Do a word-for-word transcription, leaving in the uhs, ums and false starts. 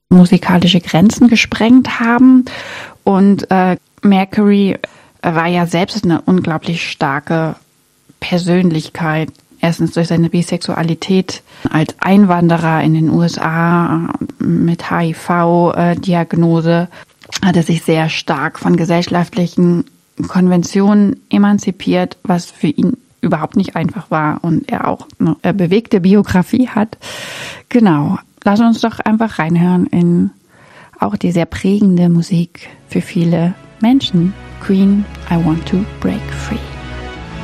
musikalische Grenzen gesprengt haben. Und äh, Mercury war ja selbst eine unglaublich starke Persönlichkeit. Erstens durch seine Bisexualität als Einwanderer in den U S A mit H I V-Diagnose hat er sich sehr stark von gesellschaftlichen Konventionen emanzipiert, was für ihn überhaupt nicht einfach war und er auch eine bewegte Biografie hat. Genau, lass uns doch einfach reinhören in auch die sehr prägende Musik für viele Menschen. Queen, I Want to Break Free.